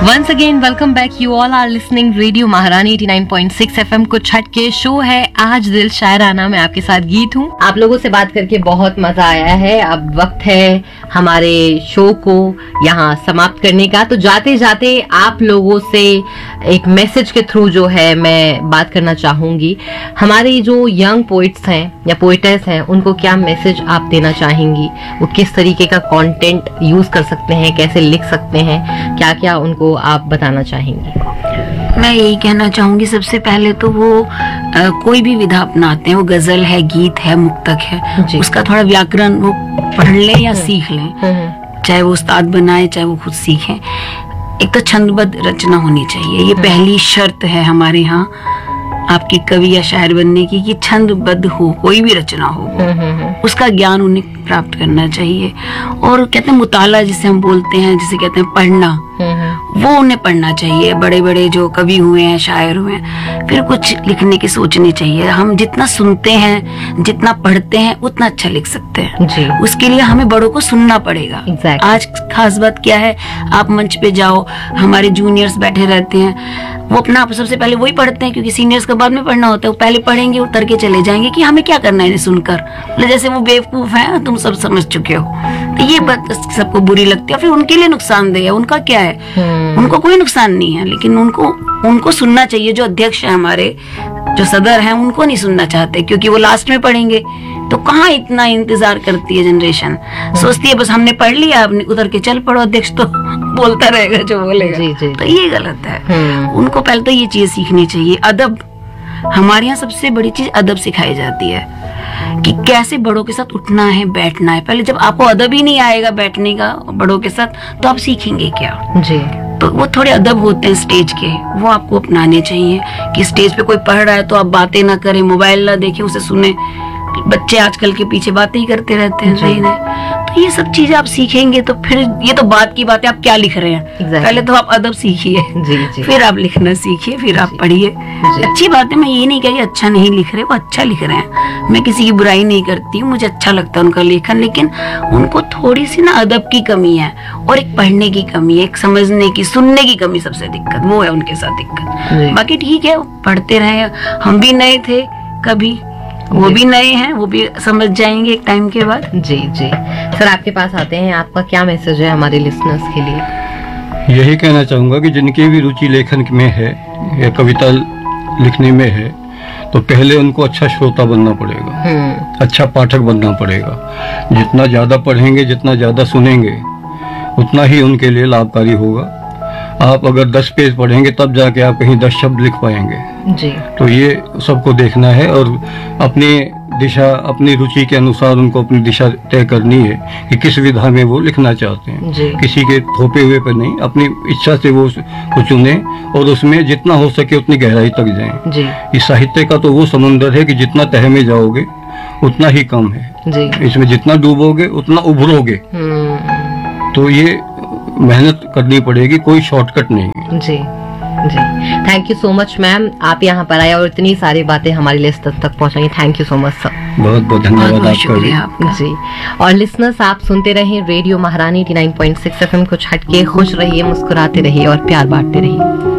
Once again, welcome back. You all are listening Radio महारानी 89.6 FM कुछ हट के शो है आज दिल शायराना में आपके साथ गीत हूँ। आप लोगों से बात करके बहुत मजा आया है। अब वक्त है हमारे शो को यहाँ समाप्त करने का। तो जाते जाते आप लोगों से एक मैसेज के थ्रू जो है मैं बात करना चाहूंगी। हमारे जो यंग पोइट्स हैं या पोइटेस हैं उनको क्या मैसेज आप देना चाहेंगी? वो किस तरीके का कंटेंट यूज कर सकते हैं, कैसे लिख सकते हैं, क्या क्या उनको आप बताना चाहेंगे? मैं यही कहना चाहूंगी, सबसे पहले तो वो कोई भी विधा अपनाते हैं, वो गजल है, गीत है, मुक्तक है, उसका थोड़ा व्याकरण वो पढ़ लें या सीख लें, चाहे वो उस्ताद बनाए चाहे वो खुद सीखें। एक तो छंदबद्ध रचना होनी चाहिए, ये पहली शर्त है हमारे यहाँ आपकी कवि या शायर बनने की, कि छंदबद्ध हो, कोई भी रचना हो, उसका ज्ञान उन्हें प्राप्त करना चाहिए। और कहते हैं मुताला जिसे हम बोलते हैं, जिसे कहते हैं पढ़ना, वो उन्हें पढ़ना चाहिए। बड़े बड़े जो कवि हुए हैं, शायर हुए हैं, फिर कुछ लिखने की सोचनी चाहिए। हम जितना सुनते हैं, जितना पढ़ते हैं, उतना अच्छा लिख सकते हैं जी। उसके लिए हमें बड़ों को सुनना पड़ेगा। आज खास बात क्या है, आप मंच पे जाओ, हमारे जूनियर्स बैठे रहते हैं, वो अपना सबसे पहले वही पढ़ते हैं, क्योंकि सीनियर्स का बाद में पढ़ना होता है। वो पहले पढ़ेंगे, उतर के चले जाएंगे कि हमें क्या करना है इन्हें सुनकर, जैसे वो बेवकूफ है, तुम सब समझ चुके हो। तो ये बात सबको बुरी लगती है, फिर उनके लिए नुकसानदेह है। उनका क्या है, उनको कोई नुकसान नहीं है, लेकिन उनको सुनना चाहिए। जो अध्यक्ष है हमारे, जो सदर हैं, उनको नहीं सुनना चाहते, क्योंकि वो लास्ट में पढ़ेंगे। तो कहाँ इतना इंतजार करती है जनरेशन, सोचती है बस हमने पढ़ लिया, अब उतर के चल पड़ो, अध्यक्ष तो बोलता रहेगा जो बोलेगा। तो ये गलत है। उनको पहले तो ये चीज सीखनी चाहिए। अदब, हमारे यहाँ सबसे बड़ी चीज अदब सिखाई जाती है कि कैसे बड़ों के साथ उठना है, बैठना है। पहले जब आपको अदब ही नहीं आएगा बैठने का बड़ों के साथ, तो आप सीखेंगे क्या जी? तो वो थोड़े अदब होते हैं स्टेज के, वो आपको अपनाने चाहिए। कि स्टेज पे कोई पढ़ रहा है तो आप बातें ना करें, मोबाइल ना देखें, उसे सुने। बच्चे आजकल के पीछे बातें ही करते रहते हैं, सही नहीं। तो ये सब चीजें आप सीखेंगे तो फिर ये तो बात की बात है, आप क्या लिख रहे हैं। पहले तो आप अदब सीखिए, फिर आप लिखना सीखिए, फिर आप पढ़िए। अच्छी बात है, मैं ये नहीं कह रही अच्छा नहीं लिख रहे, वो अच्छा लिख रहे हैं, मैं किसी की बुराई नहीं करती हूँ, मुझे अच्छा लगता है उनका लेखन। लेकिन उनको थोड़ी सी ना अदब की कमी है, और एक पढ़ने की कमी है, एक समझने की, सुनने की कमी। सबसे दिक्कत वो है, उनके साथ दिक्कत। बाकी ठीक है, पढ़ते रहे, हम भी नए थे कभी, वो भी नए हैं, वो भी समझ जाएंगे एक टाइम के बाद। जी जी सर, आपके पास आते हैं, आपका क्या मैसेज है हमारे लिसनर्स के लिए? यही कहना चाहूंगा कि जिनकी भी रुचि लेखन में है या कविता लिखने में है, तो पहले उनको अच्छा श्रोता बनना पड़ेगा, अच्छा पाठक बनना पड़ेगा। जितना ज्यादा पढ़ेंगे, जितना ज्यादा सुनेंगे, उतना ही उनके लिए लाभकारी होगा। आप अगर 10 पेज पढ़ेंगे तब जाके आप कहीं 10 शब्द लिख पाएंगे जी। तो ये सबको देखना है, और अपनी दिशा, अपनी रुचि के अनुसार उनको अपनी दिशा तय करनी है कि किस विधा में वो लिखना चाहते हैं जी। किसी के थोपे हुए पर नहीं, अपनी इच्छा से वो चुने, और उसमें जितना हो सके उतनी गहराई तक जाएं जी। इस साहित्य का तो वो समुंदर है कि जितना तह में जाओगे उतना ही कम है जी। इसमें जितना डूबोगे उतना उभरोगे। तो ये मेहनत करनी पड़ेगी, कोई शॉर्टकट नहीं है जी जी। Thank you so much ma'am, आप यहाँ पर आए और इतनी सारी बातें हमारे लिस्टर्स तक पहुँचाई। Thank you so much sir, बहुत बहुत धन्यवाद आपका जी। और लिसनर्स, आप सुनते रहे रेडियो महारानी 89.6 FM कुछ हटके। खुश रहिए, मुस्कुराते रहिए और प्यार बांटते रहिए।